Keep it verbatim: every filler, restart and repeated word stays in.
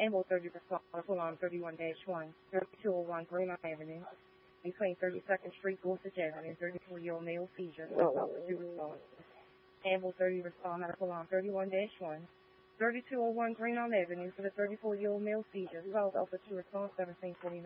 Amble thirty respond to Alarm thirty-one dash one, thirty-two oh one Greenlawn Avenue, between thirty-second Street, Gorsuch Avenue, thirty-four-year-old male seizure. Two response. Amble thirty respond to Alarm thirty-one dash one, thirty-two oh one Greenlawn Avenue for the thirty-four-year-old male seizure. twelve Alpha two response seventeen forty-nine.